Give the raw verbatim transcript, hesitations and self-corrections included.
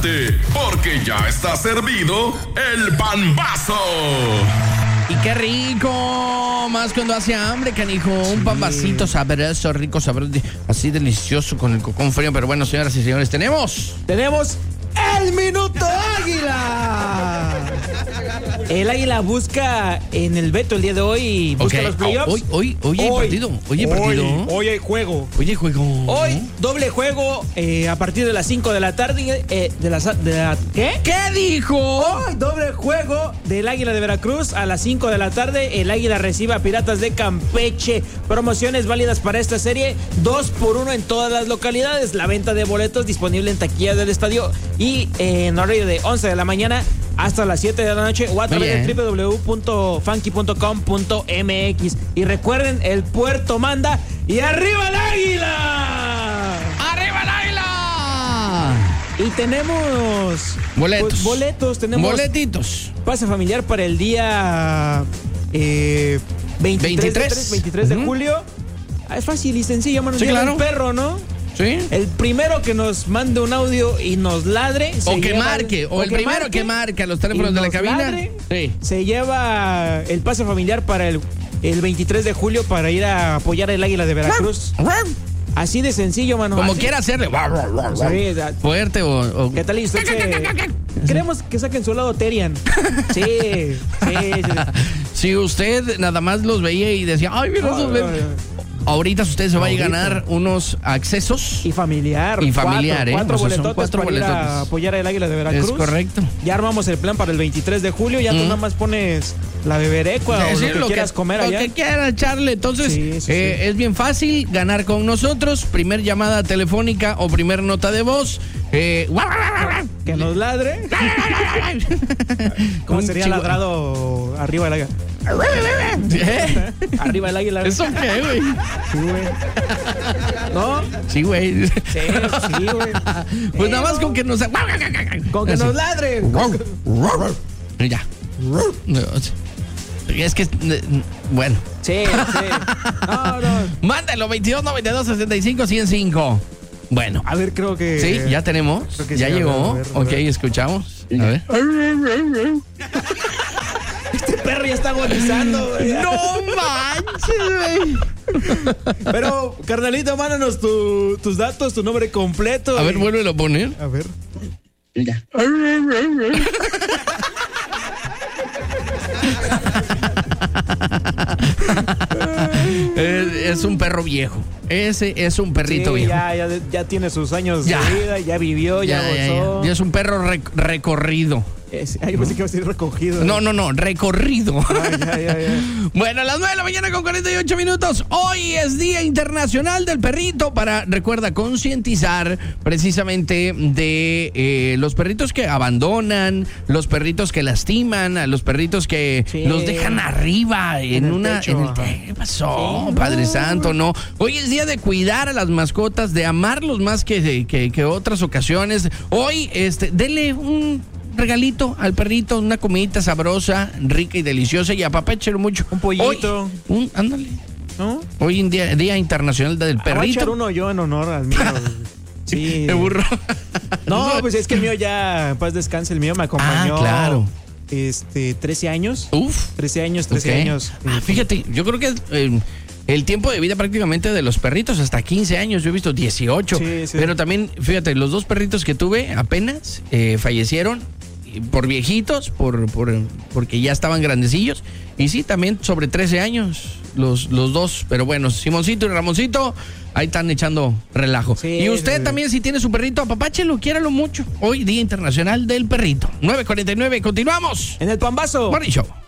prepárate, porque ya está servido el pambazo. Y qué rico, más cuando hace hambre, canijo. Sí. Un pambacito sabroso, rico, sabroso, así delicioso con el cocón frío. Pero bueno, señoras y señores, tenemos... Tenemos el Minuto Águila. El Águila busca en el Beto el día de hoy, busca okay. los playoffs. Hoy, hoy, hoy hay partido. Hoy hay partido. Hoy, hoy hay juego. Hoy hay juego. Hoy, doble juego eh, a partir de las cinco de la tarde. Eh, de, las, de la, ¿Qué? ¿Qué dijo? Hoy, doble juego del Águila de Veracruz a las cinco de la tarde. El Águila recibe a Piratas de Campeche. Promociones válidas para esta serie, dos por uno en todas las localidades. La venta de boletos disponible en taquillas del estadio y eh, en horario de once de la mañana hasta las siete de la noche o a través de doble u doble u doble u punto funky punto com punto m x. Y recuerden, el puerto manda y ¡arriba el Águila! ¡Arriba el Águila! Y tenemos boletos. Pues, boletos, tenemos boletitos. Pase familiar para el día eh, veintitrés, veintitrés de uh-huh. julio. Es fácil y sencillo, mano. Sí, claro. Un perro, ¿no? Sí. El primero que nos mande un audio y nos ladre. O que marque. O, o el que primero marque, que marque a los teléfonos de la cabina. Ladre, sí. Se lleva el pase familiar para el, el veintitrés de julio para ir a apoyar el Águila de Veracruz. Así de sencillo, mano. Como así. quiera hacerle. Sí, fuerte o, o... ¿Qué tal? Y usted se... Queremos que saquen su lado Terian. Sí, sí, sí. Si usted nada más los veía y decía, ay, mira, esos ven. Ahorita usted se va Ahorita. a ganar unos accesos. Y familiar. Y familiar, cuatro, ¿eh? Cuatro o sea, boletotes cuatro para boletotes. ir a apoyar al Águila de Veracruz. Es correcto. Ya armamos el plan para el veintitrés de julio. Ya mm. tú nada más pones la beberecua sí, o sí, lo que lo quieras que, comer allá. Lo que quieras echarle. Entonces, sí, sí, eh, sí. es bien fácil ganar con nosotros. Primer llamada telefónica o primer nota de voz. Eh, que nos ladre. ¿Cómo sería chico. Ladrado arriba del águila? ¿Eh? Arriba del águila. ¿Eso qué, güey? Sí, güey. ¿No? Sí, güey. Sí, sí, güey. Pues eh, nada más no. con que nos... Con que Eso. nos ladre. Ya. Es que... Bueno. Sí, sí. No, no. Mándalo, veintidós noventa y dos sesenta y cinco ciento cinco. Bueno. A ver, creo que... Sí, ya tenemos. Que ya sí, llegó. A ver, a ver, a ver. Ok, escuchamos. A ver. Este perro ya está agonizando, güey. No manches, güey. Pero, carnalito, mándanos tu, tus datos, tu nombre completo. A y... ver, vuélvelo a poner. A ver. Ya. es, es un perro viejo. Ese es un perrito sí, viejo. Ya, ya, ya tiene sus años ya. de vida, ya vivió, ya, ya gozó. Ya, ya. ya es un perro rec- recorrido. Es, ay, pensé que iba a ser recogido. No, no, no, recorrido. Ay, ya, ya, ya. Bueno, a las nueve de la mañana con cuarenta y ocho minutos. Hoy es Día Internacional del Perrito para, recuerda, concientizar precisamente de eh, los perritos que abandonan, los perritos que lastiman, a los perritos que sí. los dejan arriba en, en una... Techo, en el te- ¿Qué pasó, sí, Padre no. Santo? No. Hoy es día de cuidar a las mascotas, de amarlos más que, que, que otras ocasiones. Hoy, este, denle un... regalito al perrito, una comidita sabrosa, rica y deliciosa y apapéchelo mucho. Un pollito. Hoy, un, ándale. ¿No? Hoy en día, Día Internacional del Perrito. Voy a echar uno yo en honor al mío. Sí. El burro. No, pues es que el mío ya, en paz descanse, el mío me acompañó. Ah, claro. Este, trece años. Uf. trece años, trece okay. años. Ah, fíjate, yo creo que eh, el tiempo de vida prácticamente de los perritos hasta quince años, yo he visto dieciocho. Sí, sí. Pero también, fíjate, los dos perritos que tuve apenas eh, fallecieron por viejitos, por, por porque ya estaban grandecillos. Y sí, también sobre trece años los, los dos. Pero bueno, Simoncito y Ramoncito ahí están echando relajo. Sí, y usted sí. también, si tiene su perrito, apapáchelo, quiéralo mucho. Hoy Día Internacional del Perrito. nueve cuarenta y nueve, continuamos en el Pambazo Morning Show.